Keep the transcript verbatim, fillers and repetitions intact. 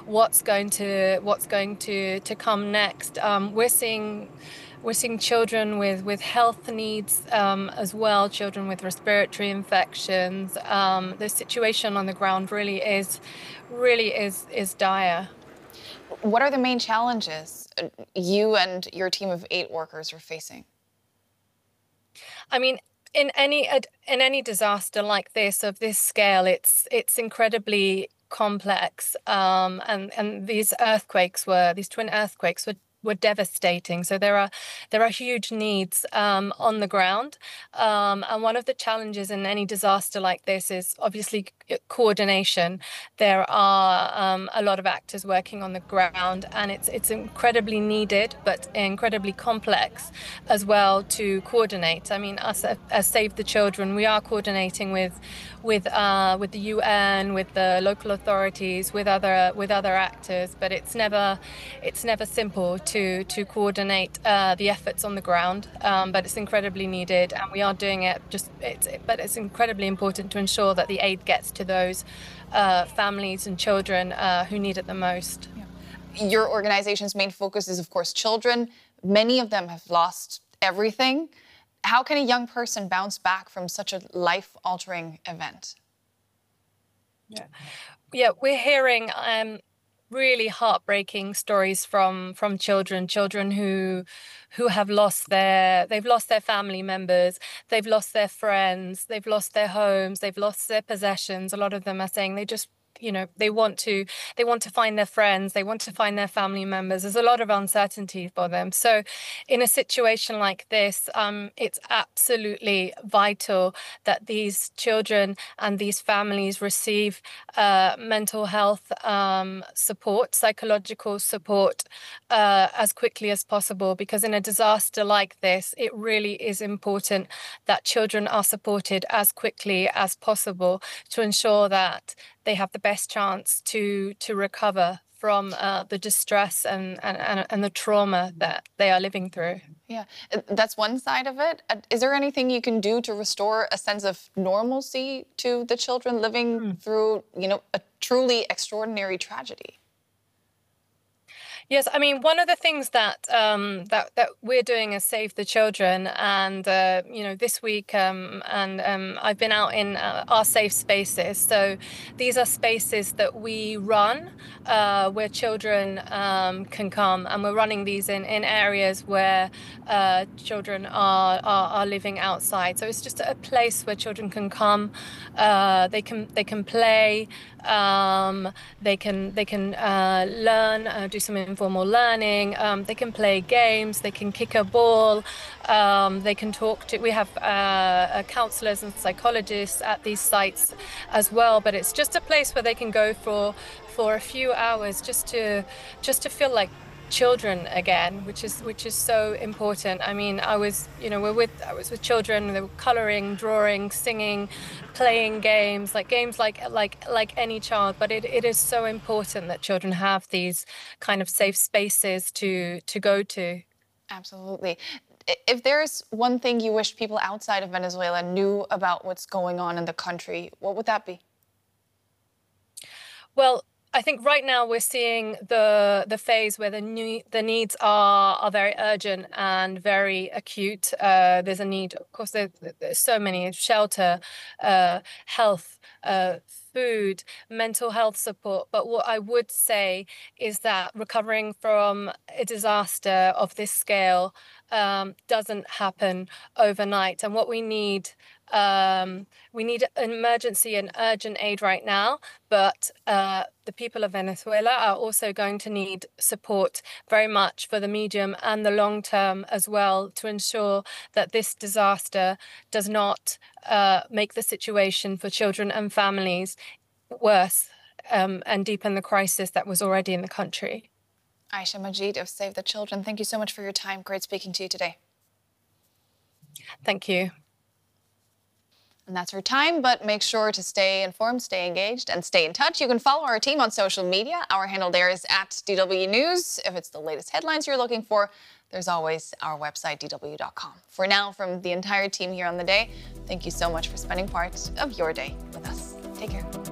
what's going to what's going to to come next. Um, we're seeing we're seeing children with with health needs um, as well, children with respiratory infections. Um, the situation on the ground really is really is is dire. What are the main challenges uh, you and your team of eight workers are facing? I mean, in any in any disaster like this of this scale, it's it's incredibly complex. Um, and and these earthquakes were these twin earthquakes were were devastating. So there are there are huge needs um, on the ground. Um, and one of the challenges in any disaster like this is obviously coordination. There are um, a lot of actors working on the ground, and it's it's incredibly needed, but incredibly complex as well to coordinate. I mean, us as Save the Children, we are coordinating with with uh, with the U N, with the local authorities, with other with other actors, but it's never it's never simple to to coordinate uh, the efforts on the ground. Um, but it's incredibly needed, and we are doing it. Just it's but it's incredibly important to ensure that the aid gets to those uh, families and children uh, who need it the most. Yeah. Your organization's main focus is, of course, children. Many of them have lost everything. How can a young person bounce back from such a life-altering event? Yeah, yeah, we're hearing um, really heartbreaking stories from from children, children who who have lost their they've lost their family members, they've lost their friends, they've lost their homes, they've lost their possessions. A lot of them are saying they just you know they want to they want to find their friends, they want to find their family members. There's a lot of uncertainty for them. So in a situation like this, um it's absolutely vital that these children and these families receive uh, mental health um, support, psychological support uh, as quickly as possible, because in a disaster like this, it really is important that children are supported as quickly as possible to ensure that they have the best chance to to recover from uh, the distress and, and, and the trauma that they are living through. Yeah, that's one side of it. Is there anything you can do to restore a sense of normalcy to the children living Mm. through, you know, a truly extraordinary tragedy? Yes, I mean, one of the things that um, that that we're doing is Save the Children, and uh, you know, this week, um, and um, I've been out in uh, our safe spaces. So these are spaces that we run, uh, where children um, can come, and we're running these in in areas where uh, children are, are are living outside. So it's just a place where children can come, uh, they can they can play, um, they can they can uh, learn, uh, do some informal learning. Um, they can play games. They can kick a ball. Um, they can talk to. We have uh, counselors and psychologists at these sites as well. But it's just a place where they can go for for a few hours just to just to feel like children again, which is which is so important. I mean, I was, you know, we're with I was with children. They were coloring, drawing, singing, playing games, like games like like like any child. But it, it is so important that children have these kind of safe spaces to to go to. Absolutely. If there's one thing you wish people outside of Venezuela knew about what's going on in the country, what would that be? Well, I think right now we're seeing the the phase where the new, the needs are are very urgent and very acute. Uh, there's a need, of course. There, there's so many: shelter, uh, health, uh, food, mental health support. But what I would say is that recovering from a disaster of this scale um, doesn't happen overnight, and what we need. Um, we need emergency and urgent aid right now, but uh, the people of Venezuela are also going to need support very much for the medium and the long term as well, to ensure that this disaster does not uh, make the situation for children and families worse um, and deepen the crisis that was already in the country. Aisha Majid of Save the Children, thank you so much for your time. Great speaking to you today. Thank you. And that's her time, but make sure to stay informed, stay engaged, and stay in touch. You can follow our team on social media. Our handle there is at D W News. If it's the latest headlines you're looking for, there's always our website, D W dot com. For now, from the entire team here on The Day, thank you so much for spending part of your day with us. Take care.